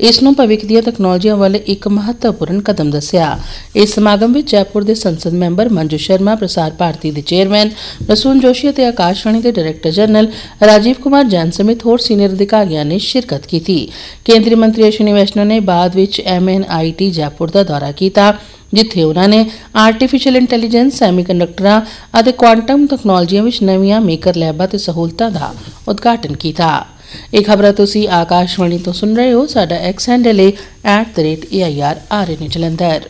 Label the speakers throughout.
Speaker 1: इस नूं भविख दीआं तकनोलॉजियां वाले एक महत्वपूर्ण कदम दस्सिया। इस समागम विच जयपुर दे संसद मैंबर मंजू शर्मा, प्रसार भारती दे चेयरमैन रसून जोशी ते आकाशवाणी दे डायरैक्टर जनरल राजीव कुमार जैन समेत होर सीनियर अधिकारियों ने शिरकत की। केंद्रीय मंत्री अश्विनी वैष्णव ने बाद विच MNIT जयपुर का दौरा किया, जिथे उन्होंने आर्टिफिशियल इंटैलीजेंस, सैमीकंडक्टरां अते क्वांटम तकनोलॉजियां विच नवीं मेकर लैबां ते सहूलतां दा उद्घाटन किया। ਇਹ ਖਬਰਾਂ ਤੁਸੀਂ ਆਕਾਸ਼ਵਾਣੀ ਤੋਂ ਸੁਣ ਰਹੇ ਹੋ। ਸਾਡਾ ਐਕਸ ਹੈਂਡਲ ਹੈ @AIRRN ਜਲੰਧਰ।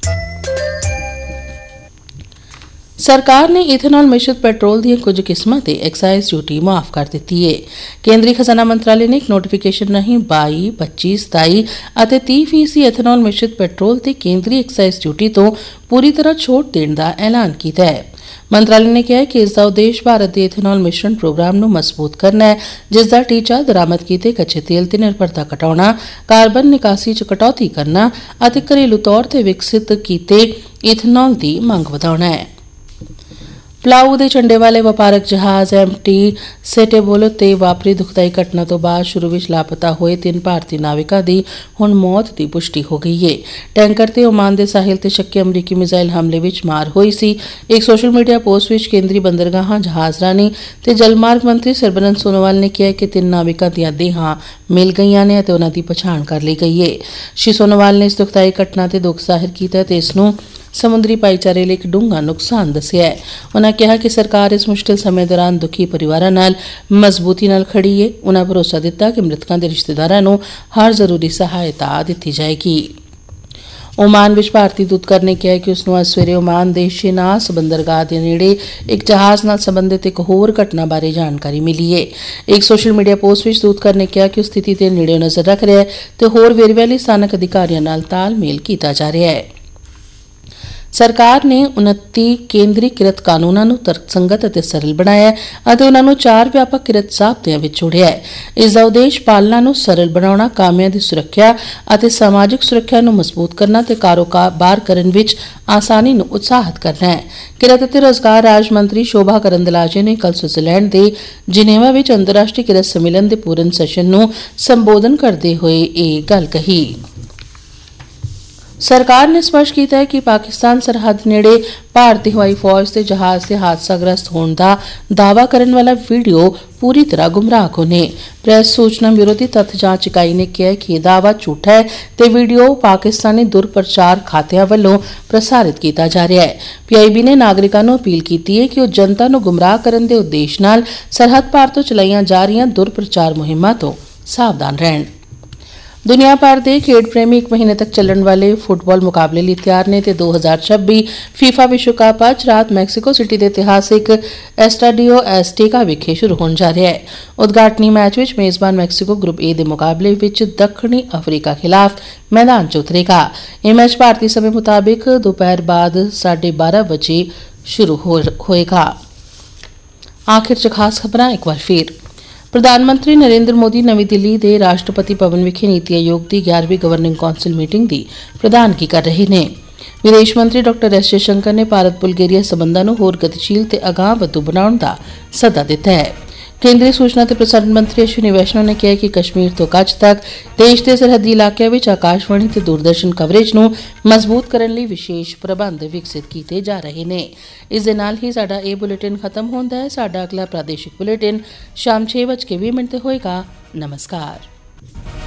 Speaker 1: सरकार ने इथेनॉल मिश्रित पेट्रोल दी कुछ किस्मां ते एक्साइज ड्यूटी मुआफ कर दी है। केंद्रीय खजाना मंत्रालय ने एक नोटिफिकेशन राहीं 22, 25, 27 अते 30% इथेनॉल मिश्रित पेट्रोल ते केंद्रीय एक्साइज ड्यूटी तो पूरी तरह छूट देने का ऐलान किया है। मंत्रालय ने कहा है कि इसका उद्देश्य भारत के इथेनॉल मिश्रण प्रोग्राम नूं मजबूत करना है, जिसका टीचा दरामद किए कच्चे तेल ते निर्भरता घटाउणा, कार्बन निकासी च कटौती करना अते घरेलू तौर ते विकसित किए इथेनॉल की मंग वधाउणा है। पलाऊ के झंडे वाले वपारक जहाज MT सेटेबोलो ते वापरी दुखदाई घटना तो बाद शुरू में लापता हुए 3 भारतीय नाविकों की हुण मौत की पुष्टि हो गई है। टैंकर ते ओमान के साहिल ते शक्की अमरीकी मिसाइल हमले में मार हुई सी। एक सोशल मीडिया पोस्ट में केंद्रीय बंदरगाह, जहाज रानी ते जलमार्ग मंत्री सरबनंद सोनोवाल ने कहा कि 3 नाविकों दी देहां मिल गई ने ते उन्हां दी पछाण कर ली गई है। श्री सोनोवाल ने इस दुखदाई घटना ते दुख जाहिर किया ते इसनूं समुद्री भाईचारे लिए एक डूंगा नुकसान दस्सिया है। उन्होंने कहा कि सरकार इस मुश्किल समय दौरान दुखी परिवारों नाल मजबूती नाल खड़ी है। उन्होंने भरोसा दिता कि मृतकों के रिश्तेदारों नूं हर जरूरी सहायता दी जाएगी। ओमान विच भारतीय दूतघर ने कहा कि उसनूं अज सवेरे ओमान दे शिनास बंदरगाह के नेड़े एक जहाज नाल संबंधित एक होर घटना बारे जानकारी मिली है। एक सोशल मीडिया पोस्ट विच दूतघर ने कहा कि स्थिति ते नेड़े नज़र रख रहा है ते होर वेरवे वाले स्थानक अधिकारियों नाल तालमेल किया जा रहा है। सरकार ने 29 केंद्रीकृत कानूनों को तर्कसंगत और सरल बनाया और उन्होंने 4 व्यापक किरत ज़ाब्तियां विच जोड़िया है। इसका उद्देश्य पालना को सरल बनाना, कामियां की सुरक्षा और सामाजिक सुरक्षा को मजबूत करना और कारोबार करने विच आसानी को उत्साहित करना है। किरत और रोजगार राज मंत्री शोभा करंदलाजे ने कल स्विट्जरलैंड के जिनेवा विच अंतरराष्ट्रीय किरत सम्मेलन के पूर्ण सैशन को संबोधन करते हुए ये गल कही। सरकार ने स्पष्ट किया है कि पाकिस्तान सरहद नेड़े भारतीय हवाई फौज के जहाज से हादसाग्रस्त होने का दावा करने वाला वीडियो पूरी तरह गुमराहकुन है। प्रेस सूचना ब्यूरो की तथ्य जांच इकाई ने कहा कि यह दावा झूठा है ते वीडियो पाकिस्तानी दुरप्रचार खातियां वालों प्रसारित किया जा रहा है। PIB ने नागरिकों को अपील की है कि वह जनता को गुमराह करने के उद्देश्य नाल सरहद पार तो चलाईयां जा रही दुरप्रचार मुहिमां तो सावधान रहन। दुनिया भर के खेड प्रेमी 1 महीने तक चलने वाले फुटबॉल मुकाबले लिए तैयार ने ते 2026 फीफा विश्व कप अज रात मैक्सीको सिटी के ऐतिहासिक एस्टाडियो एस्टेका विखे शुरू होने जा रहा है। उद्घाटनी मैच में मेजबान मैक्सीको ग्रुप ए के मुकाबले विच दक्षिणी अफ्रीका खिलाफ मैदान च उतरेगा। यह मैच भारतीय समय मुताबिक दोपहर बाद 12:30 बजे शुरू होएगा। आखिर च खास खबरां एक बार फिर। प्रधानमंत्री नरेंद्र मोदी नवी दिल्ली के राष्ट्रपति भवन विखे नीति आयोग की 11वीं गवर्निंग कौंसिल मीटिंग की प्रधानगी कर रहे हैं। विदेश मंत्री डॉ एस जयशंकर ने भारत बुल्गेरिया संबंधों को होर गतिशील ते अगाह वधू बनाने का सदा दिता है। केंद्रीय सूचना ते प्रसारण मंत्री अश्विनी वैष्णव ने कहा कि कश्मीर तो कच्छ तक देश के सरहदी इलाकों में आकाशवाणी ते दूरदर्शन कवरेज को मजबूत करने लिए विशेष प्रबंध विकसित किए जा रहे हैं। इस दे नाल ही साडा ये बुलेटिन खत्म होता है। साडा अगला प्रादेशिक बुलेटिन शाम 6:20 ते होएगा। नमस्कार।